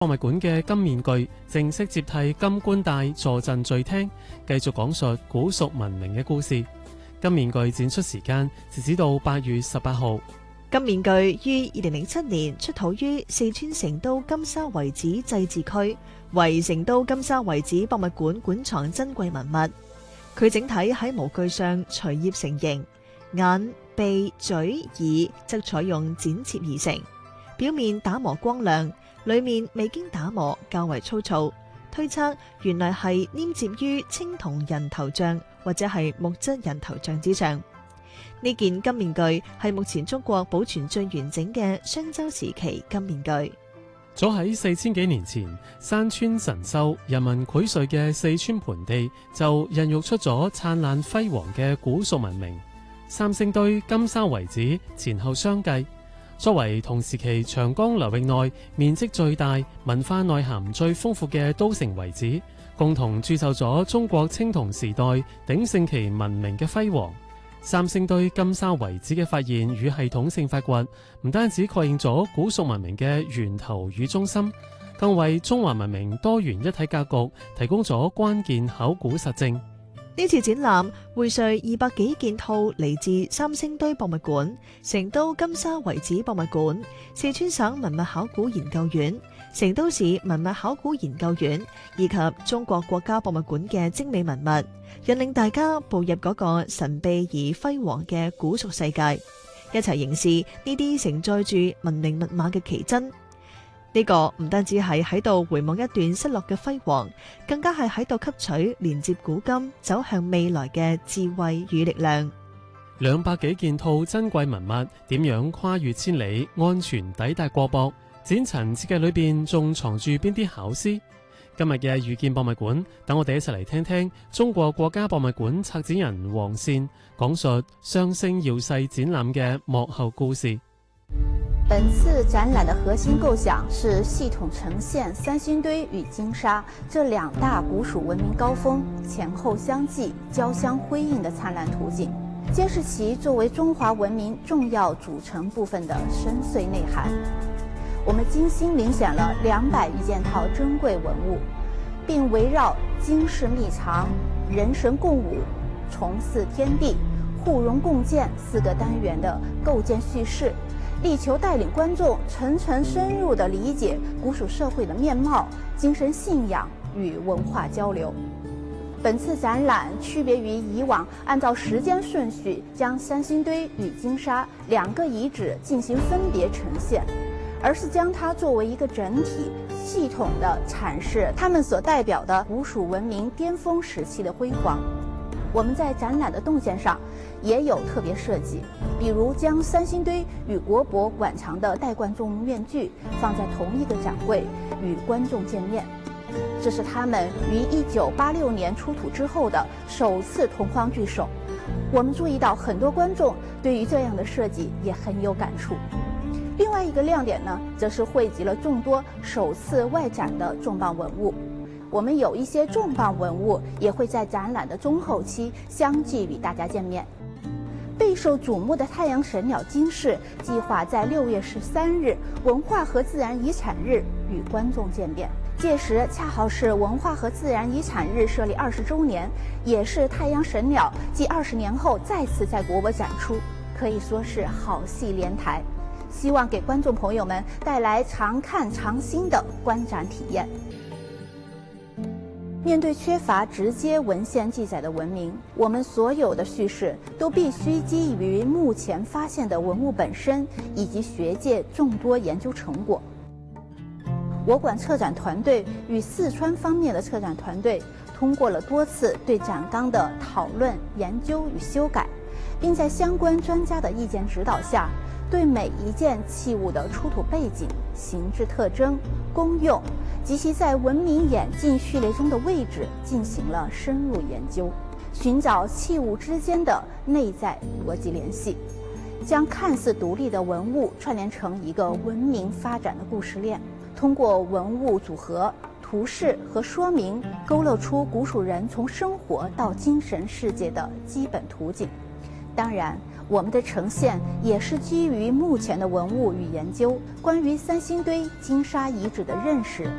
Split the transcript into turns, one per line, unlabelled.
博物館嘅金面具正式接替金冠帶坐鎮聚廳，繼續講述古蜀文明嘅故事。金面具展出時間截止到8月18號。
金面具於2007年出土於四川成都金沙遺址祭祀區，為成都金沙遺址博物館館藏珍貴文物。佢整體喺模具上隨葉成形，眼、鼻、嘴、耳則採用剪切而成，表面打磨光亮，裏面未經打磨，較為粗糙。推測原來係黏接於青銅人頭像或者係木質人頭像之上。呢件金面具係目前中國保存最完整嘅商周時期金面具。
早喺4000幾年前，山川神秀、人民薈萃嘅四川盆地就孕育出咗燦爛輝煌嘅古蜀文明。三星堆金沙遺址前後相繼，作為同時期長江流域內面積最大、文化內涵最豐富嘅都城遺址，共同鑄就咗中國青銅時代鼎盛期文明嘅輝煌。三星堆金沙遺址嘅發現與系統性發掘，唔單止確認咗古蜀文明嘅源頭與中心，更為中華文明多元一體格局提供咗關鍵考古實證。
呢次展覽薈萃200幾件套嚟自三星堆博物館、成都金沙遺址博物館、四川省文物考古研究院、成都市文物考古研究院以及中國國家博物館嘅精美文物，引領大家步入嗰個神秘而輝煌嘅古蜀世界，一齊凝視呢啲承載住文明密碼嘅奇珍。呢個唔單止係喺度回望一段失落嘅輝煌，更加係喺度吸取連接古今、走向未來嘅智慧與力量。
200幾件套珍貴文物點樣跨越千里，安全抵達國博？展陳設計裏邊仲藏住邊啲巧思？今日嘅遇見博物館，等我哋一齊嚟聽聽中國國家博物館策展人王善講述雙星耀世展覽嘅幕後故事。
本次展覽的核心構想是系統呈現三星堆與金沙這兩大古蜀文明高峰前後相繼、交相輝映的燦爛圖景，揭示其作為中華文明重要組成部分的深邃內涵。我們精心遴選了200餘件套珍貴文物，並圍繞經世秘藏、人神共舞、重祀天地、互融共建4個單元的構建敘事，力求帶領觀眾層層深入地理解古蜀社會的面貌、精神信仰與文化交流。本次展覽區別於以往按照時間順序將三星堆與金沙2個遺址進行分別呈現，而是將它作為一個整體，系統地闡釋它們所代表的古蜀文明巔峰時期的輝煌。我們在展覽的動線上也有特別設計，比如將三星堆與國博館藏的帶觀眾面具放在同一個展櫃與觀眾見面，這是他們於1986年出土之後的首次同框聚首。我們注意到很多觀眾對於這樣的設計也很有感觸。另外一個亮點呢，則是匯集了眾多首次外展的重磅文物。我們有一些重磅文物也會在展覽的中後期相繼與大家見面。備受矚目的太陽神鳥金飾計劃在6月13日文化和自然遺產日與觀眾見面，屆時恰好是文化和自然遺產日設立20週年，也是太陽神鳥繼20年後再次在國博展出，可以說是好戲連台。希望給觀眾朋友們帶來常看常新的觀展體驗。面對缺乏直接文獻記載的文明，我們所有的敘事都必須基於目前發現的文物本身以及學界眾多研究成果。我館策展團隊與四川方面的策展團隊通過了多次對展綱的討論、研究與修改，並在相關專家的意見指導下，對每一件器物的出土背景、形制特徵、功用及其在文明演進序列中的位置進行了深入研究，尋找器物之間的內在邏輯聯繫，將看似獨立的文物串聯成一個文明發展的故事鏈，通過文物組合、圖示和說明，勾勒出古蜀人從生活到精神世界的基本圖景。當然， 我们的呈现也是基于目前的文物与研究，关于三星堆金沙遗址的认识